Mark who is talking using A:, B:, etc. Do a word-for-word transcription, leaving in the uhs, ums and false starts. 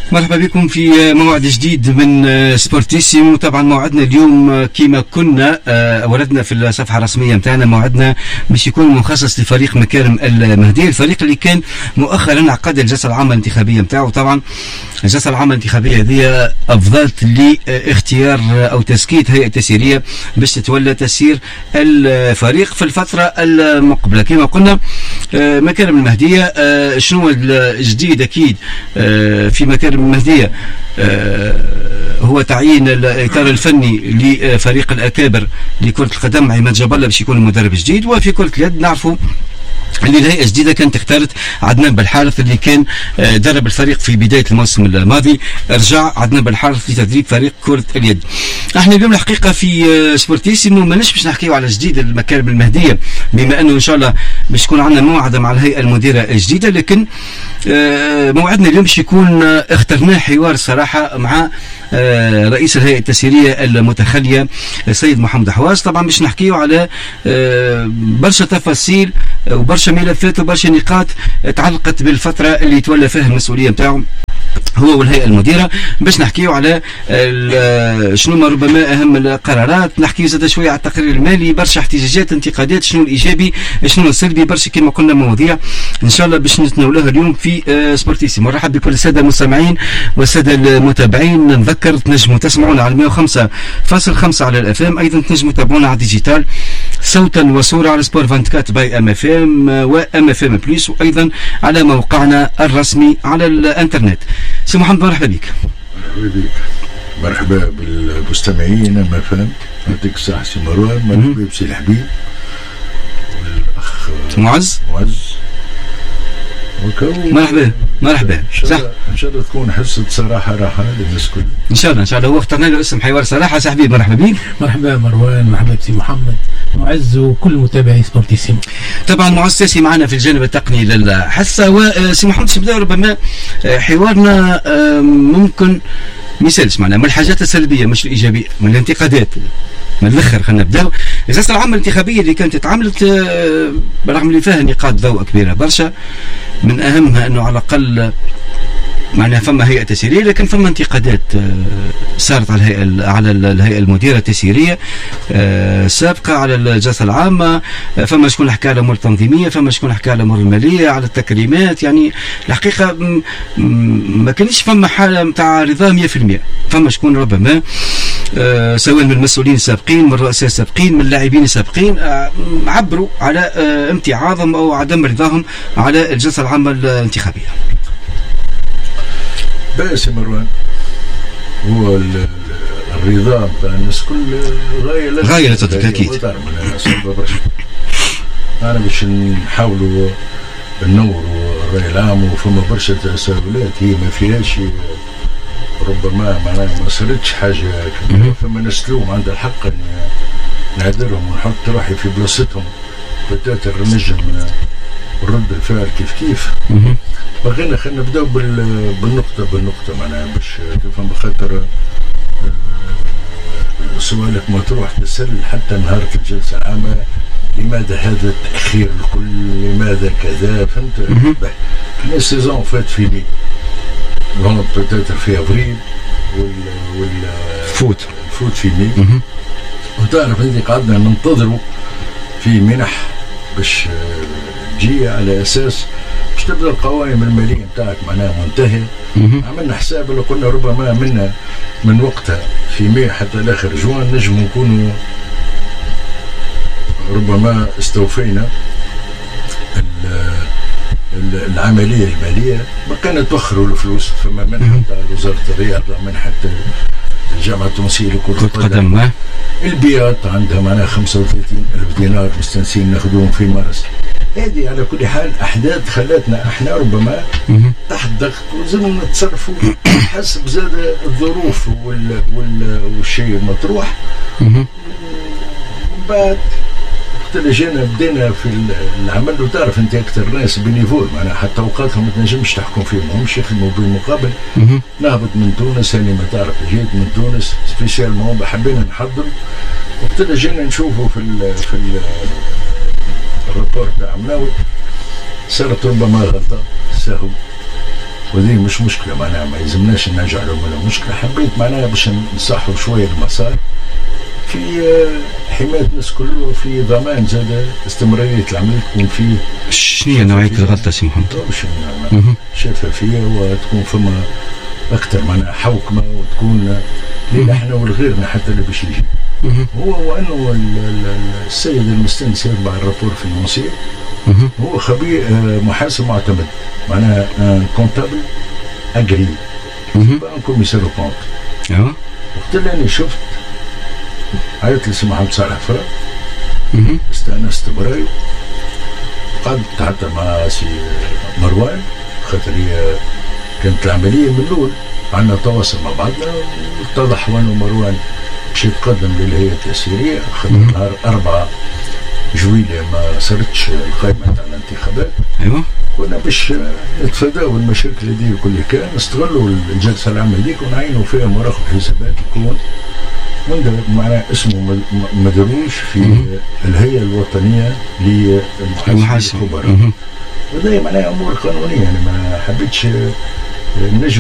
A: مرحبا بكم في موعد جديد من سبورتيسيمو. طبعا موعدنا اليوم كما كنا وردنا في الصفحه الرسميه نتاعنا، موعدنا باش يكون مخصص لفريق مكارم المهديه، الفريق اللي كان مؤخرا عقد الجلسه العامه الانتخابيه نتاعو. طبعا الجلسه العامه الانتخابيه هذه افضلت لاختيار او تسكيت هيئه تسييريه باش تتولى تسيير الفريق في الفتره المقبله. كما قلنا مكارم المهديه، شنو الجديد؟ اكيد في مكارم المهديه هو تعيين الاطار الفني لفريق الاكابر لكره القدم. عماد جبله باش يكون المدرب الجديد، وفي كره اليد نعرفوا اللي الهيئه الجديده كانت اختارت عدنان بالحارث اللي كان درب الفريق في بدايه الموسم الماضي. رجع عدنان بالحارث لتدريب فريق كره اليد. احنا اليوم الحقيقه في سبورتيسيمو ماناش باش نحكيو على جديد المكارم المهديه، بما انه ان شاء الله باش يكون عندنا موعد مع الهيئه المديره الجديده، لكن موعدنا اليوم باش يكون اخترناه حوار صراحه مع رئيس الهيئه التسييريه المتخليه السيد محمد حواس. طبعا باش نحكيو على برشا تفاصيل وبرشا ملفات وبرشا نقاط تعلقت بالفتره اللي تولى فيها المسؤوليه نتاعو هو والهيئه المديره، باش نحكيو على شنو ما ربما اهم القرارات، نحكيو زاد شويه على التقرير المالي، برشا احتجاجات، انتقادات، شنو الايجابي شنو السلبي، برشا كما قلنا مواضيع ان شاء الله باش نتناولوها اليوم في سبورتيسيمو. مرحبا بكل الساده المستمعين والساده المتابعين. نذكر تنجموا تسمعونا على مئة وخمسة فاصلة خمسة على الاف ام، ايضا تنجموا تتابعونا على ديجيتال صوتا وصوره على سبور أربعة وعشرين باي ام اف ام وام اف ام بلس، وايضا على موقعنا الرسمي على الانترنت. سي محمد مرحبا بك.
B: مرحبا بك. مرحبا بالمستمعين ام اف ام. يعطيك الصحه سي مروان. مرحبا بسي الحبيب والاخ
A: معز
B: معز.
A: مرحبا مرحبا.
B: صح ان شاء الله تكون حصه صراحه راحه للناس كل
A: ان شاء الله ان شاء الله. هو اخترنا له اسم حوار صراحه. صاحبي مرحبا بك.
C: مرحبا مروان. مرحبا بسي محمد معز وكل متابعي سبورتيسيمو.
A: طبعا معز سياسي معنا في الجانب التقني للحصه. وسي محمد نبداو ربما حوارنا ممكن ما يسالش معنا من الحاجات السلبيه مش الايجابيه، من الانتقادات من الاخر. خلينا نبداو الجلسه العامه الانتخابيه اللي كانت اتعملت برغم اللي فيها نقاط ضوء كبيره برشا، من اهمها انه على الاقل معناها فما هيئه تسييريه، لكن فما انتقادات صارت على الهيئه على الهيئه المديره التسييريه السابقه على الجلسه العامه. فما شكون حكى على الامور التنظيميه، فما شكون حكى على الامور الماليه، على التكريمات. يعني الحقيقه ما كانش فما حاله نتاع رضا مئة بالمئة. فما شكون ربما سواء من المسؤولين السابقين، من الرؤساء السابقين، من اللاعبين السابقين، عبروا على امتعاضهم او عدم رضاهم على الجلسه العامه الانتخابيه.
B: بس مروان هو الرضا نتاع الناس كل غايه لا
A: غايه لا تدرك اكيد.
B: انا باش نحاولوا ننوروا الراي العام، وفما برشا تساؤلات هي ما فيهاش ربما معناها ما صارتش حاجه كبيره. فما ناس تلوم عندها الحق ان نعذرهم ونحط روحي في بلاصتهم، بتاتر نجم نرد الفعل كيف كيف. بغينا خلينا نبداو بالنقطة بالنقطة معناها باش تفهم، بخاطر سؤالك مطروح تسأل حتى نهار الجلسة العامة لماذا هذا التأخير الكل، لماذا كذا، فهمت؟ احنا السيزون فات في مي هون بتاتر في افريل وال وال
A: فوت
B: فوت في مي. وتعرف هذه قعدنا ننتظروا في منح باش تجي على اساس باش تبدا القوائم الماليه نتاعك معناها منتهيه. عملنا حساب اللي قلنا ربما منا من وقتها في مي حتى لاخر جوان نجم نكونوا ربما استوفينا العمليه الماليه. بقينا توخروا الفلوس. فما منحه نتاع وزاره الرياضه، منحه الجامعه التونسيه لكره القدم، البيات عندها معناها خمسة وثلاثين ألف دينار مستنسين ناخذوهم في مارس. هذه على كل حال أحداث خلاتنا احنا ربما تحت ضغط ولازمنا نتصرفوا حسب زاد الظروف وال وال والشيء المطروح. من بعد وقت اللي جينا بدينا في العمل، وتعرف انت اكثر ناس بنيفو معناها حتى اوقاتهم ما تنجمش تحكم فيهم، همش يخدموا بالمقابل. نهبط من تونس، هاني ما تعرف جيت من تونس سبيسيالمون حبينا نحضر. وقت اللي جينا نشوفوا في ال في ال الرابور تاع مناوي صارت ربما غلطه سهو وهذه مش مشكله معناها ما يلزمناش نجعلوا منها مشكله. حبيت معناها باش نصحوا شويه المسار في حمايه الناس كله وفي ضمان زاد استمراريه العمل تكون فيه.
A: شنو هي نوعيه الغلطه سي محمد؟
B: شفافيه وتكون فما اكثر معناها حوكمه وتكون لينا احنا ولغيرنا حتى اللي باش يجي. هو وانه السيد المستند يطبع الرابور فينونسي هو خبير محاسب معتمد معناها كونتابل اجري ان كوميسار كونت.
A: اه
B: وقت اللي انا شفت عيطت لسي محمد صالح فرا استانست براي قعدت حتى مع سي مروان خاطر هي كانت العمليه من الاول عندنا تواصل مع بعضنا واتضح وانه مروان باش يتقدم للهيئه التأثيرية خاطر نهار أربعة جويلية ما صارتش القائمة تاع الانتخابات.
A: ايوه
B: كنا باش نتفاداو المشاكل هذه وكل كان نستغلوا الجلسة العامة هذيك ونعينوا فيها مراقب حسابات يكون معناها اسمه مدروج في الهيئة الوطنية للمحاسبين الخبراء. وهذا معناها أمور قانونية يعني ما حبيتش نجم